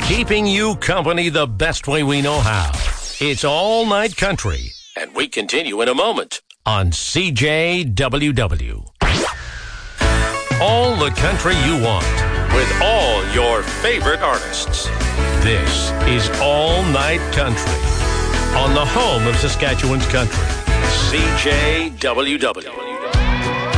Keeping you company the best way we know how. It's All Night Country, and we continue in a moment on CJWW. All the country you want, with all your favorite artists. This is All Night Country, on the home of Saskatchewan's country, CJWW.